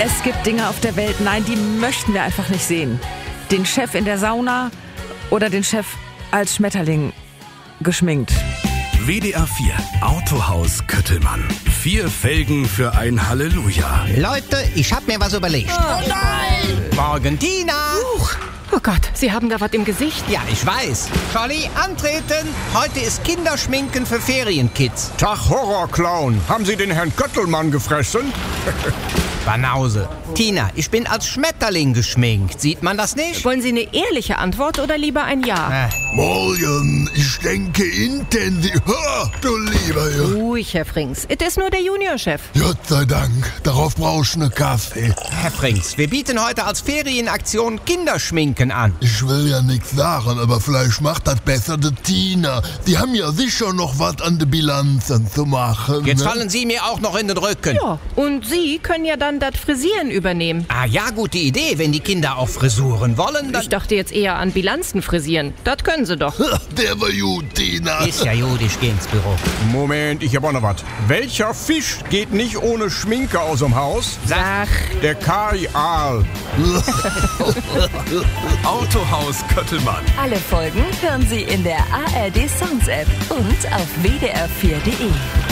Es gibt Dinge auf der Welt, nein, die möchten wir einfach nicht sehen. Den Chef in der Sauna oder den Chef als Schmetterling geschminkt. WDR 4 Autohaus Köttelmann. 4 Felgen für ein Halleluja. Leute, ich hab mir was überlegt. Oh nein! Morgen, Tina! Oh Gott, Sie haben da was im Gesicht. Ja, ich weiß. Scholli, antreten! Heute ist Kinderschminken für Ferienkids. Tag, Horrorclown. Haben Sie den Herrn Köttelmann gefressen? Banause. Tina, ich bin als Schmetterling geschminkt. Sieht man das nicht? Wollen Sie eine ehrliche Antwort oder lieber ein Ja? Morgen, ich denke intensiv. Ha, du lieber Junge. Ruhig, Herr Frings. Es ist nur der Juniorchef. Gott sei Dank, darauf brauchst du ne Kaffee. Herr Frings, wir bieten heute als Ferienaktion Kinderschminken an. Ich will ja nichts sagen, aber vielleicht macht das besser die Tina. Die haben ja sicher noch was an den Bilanzen zu machen. Jetzt ne? fallen Sie mir auch noch in den Rücken. Ja, und Sie können ja dann das Frisieren übernehmen. Ah ja, gute Idee. Wenn die Kinder auch Frisuren wollen, dann... Ich dachte jetzt eher an Bilanzen frisieren. Das können Sie doch. Ha, der war gut, Tina. Ist ja gut, ich geh ins Büro. Moment, ich hab auch noch was. Welcher Fisch geht nicht ohne Schminke aus dem Haus? Ach, Der Karial. Autohaus Köttelmann. Alle Folgen hören Sie in der ARD Songs App und auf wdr4.de.